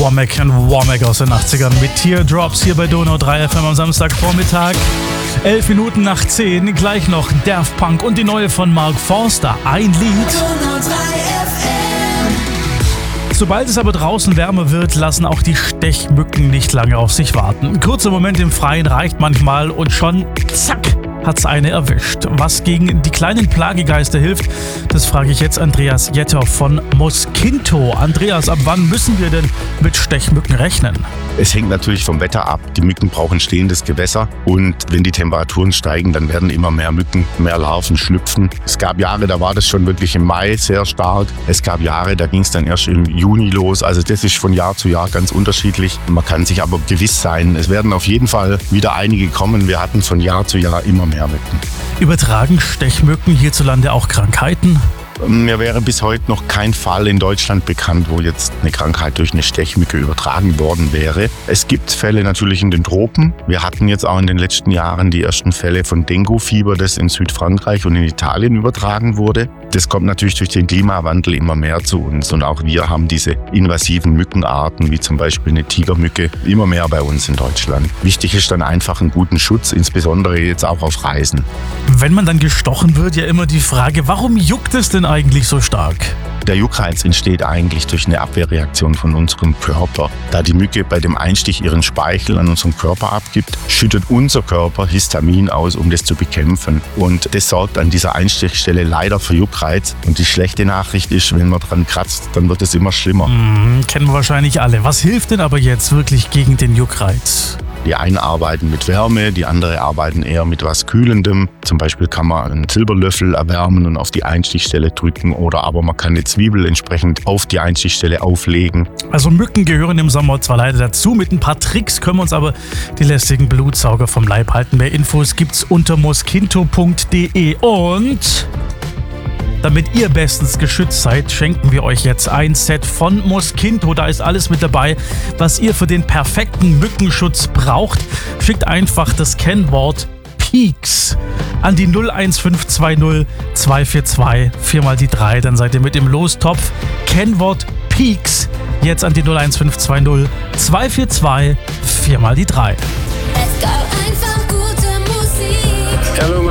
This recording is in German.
Womack und Womack aus den 80ern mit Teardrops hier bei Donau 3 FM am Samstagvormittag. 11 Minuten nach 10, gleich noch Daft Punk und die neue von Mark Forster. Ein Lied. Donau 3 FM. Sobald es aber draußen wärmer wird, lassen auch die Stechmücken nicht lange auf sich warten. Ein kurzer Moment im Freien reicht manchmal und schon zack, hat's eine erwischt. Was gegen die kleinen Plagegeister hilft, das frage ich jetzt Andreas Jetter von Mosquinto. Andreas, ab wann müssen wir denn mit Stechmücken rechnen? Es hängt natürlich vom Wetter ab. Die Mücken brauchen stehendes Gewässer und wenn die Temperaturen steigen, dann werden immer mehr Mücken, mehr Larven schlüpfen. Es gab Jahre, da war das schon wirklich im Mai sehr stark. Es gab Jahre, da ging es dann erst im Juni los. Also das ist von Jahr zu Jahr ganz unterschiedlich. Man kann sich aber gewiss sein, es werden auf jeden Fall wieder einige kommen. Wir hatten von Jahr zu Jahr immer mehr Mücken. Übertragen Stechmücken hierzulande auch Krankheiten? Mir wäre bis heute noch kein Fall in Deutschland bekannt, wo jetzt eine Krankheit durch eine Stechmücke übertragen worden wäre. Es gibt Fälle natürlich in den Tropen. Wir hatten jetzt auch in den letzten Jahren die ersten Fälle von Dengue-Fieber, das in Südfrankreich und in Italien übertragen wurde. Das kommt natürlich durch den Klimawandel immer mehr zu uns. Und auch wir haben diese invasiven Mückenarten, wie zum Beispiel eine Tigermücke, immer mehr bei uns in Deutschland. Wichtig ist dann einfach einen guten Schutz, insbesondere jetzt auch auf Reisen. Wenn man dann gestochen wird, ja immer die Frage, warum juckt es denn eigentlich so stark? Der Juckreiz entsteht eigentlich durch eine Abwehrreaktion von unserem Körper. Da die Mücke bei dem Einstich ihren Speichel an unseren Körper abgibt, schüttet unser Körper Histamin aus, um das zu bekämpfen. Und das sorgt an dieser Einstichstelle leider für Juckreiz. Und die schlechte Nachricht ist, wenn man dran kratzt, dann wird es immer schlimmer. Kennen wir wahrscheinlich alle. Was hilft denn aber jetzt wirklich gegen den Juckreiz? Die einen arbeiten mit Wärme, die andere arbeiten eher mit was Kühlendem. Zum Beispiel kann man einen Silberlöffel erwärmen und auf die Einstichstelle drücken oder aber man kann eine Zwiebel entsprechend auf die Einstichstelle auflegen. Also Mücken gehören im Sommer zwar leider dazu, mit ein paar Tricks können wir uns aber die lästigen Blutsauger vom Leib halten. Mehr Infos gibt's unter mosquinto.de und... damit ihr bestens geschützt seid, schenken wir euch jetzt ein Set von Mosquinto. Da ist alles mit dabei, was ihr für den perfekten Mückenschutz braucht. Schickt einfach das Kennwort PEAKS an die 01520 242 4 die 3. Dann seid ihr mit im Lostopf. Kennwort PEAKS jetzt an die 01520 242 4 die 3. Es gab einfach gute Musik. Hello,